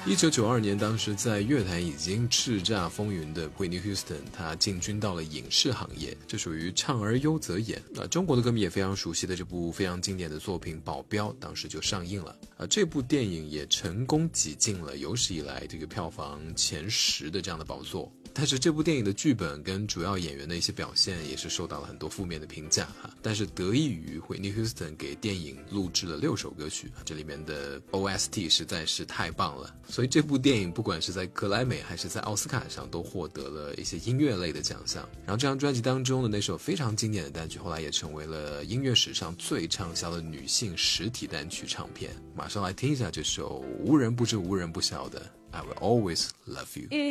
1992年，当时在乐坛已经叱咤风云的 Whitney Houston， 她进军到了影视行业，这属于唱而优则演。中国的歌迷也非常熟悉的这部非常经典的作品《保镖》，当时就上映了。这部电影也成功挤进了有史以来这个票房前10的这样的宝座。但是这部电影的剧本跟主要演员的一些表现也是受到了很多负面的评价但是得益于Whitney Houston给电影录制了6首歌曲，这里面的 OST 实在是太棒了，所以这部电影不管是在格莱美还是在奥斯卡上都获得了一些音乐类的奖项。然后这张专辑当中的那首非常经典的单曲后来也成为了音乐史上最畅销的女性实体单曲唱片。马上来听一下这首无人不知无人不晓的 I Will Always Love You。